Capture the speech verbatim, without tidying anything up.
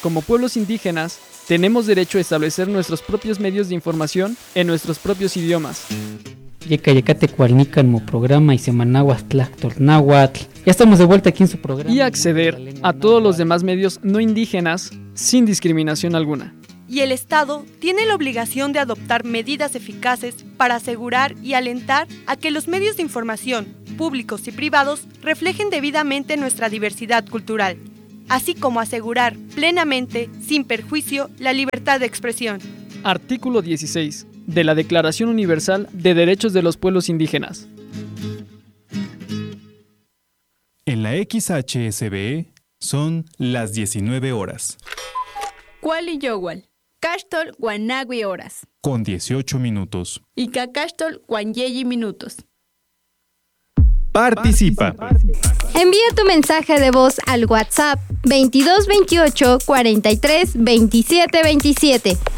como pueblos indígenas, tenemos derecho a establecer nuestros propios medios de información en nuestros propios idiomas. Yecayecate cualnicanmo programa y semanahuas tlactornáhuatl. Ya estamos de vuelta aquí en su programa. Y acceder a todos los demás medios no indígenas sin discriminación alguna. Y el Estado tiene la obligación de adoptar medidas eficaces para asegurar y alentar a que los medios de información, públicos y privados, reflejen debidamente nuestra diversidad cultural, así como asegurar plenamente, sin perjuicio, la libertad de expresión. Artículo dieciséis de la Declaración Universal de Derechos de los Pueblos Indígenas. En la X H S B E son las diecinueve horas. Cuali Yowal, Cachtol Guanagui horas. Con dieciocho minutos. Y Cacachtol Guanyeyi minutos. Participa. Envía tu mensaje de voz al WhatsApp veintidós veintiocho cuarenta y tres veintisiete veintisiete.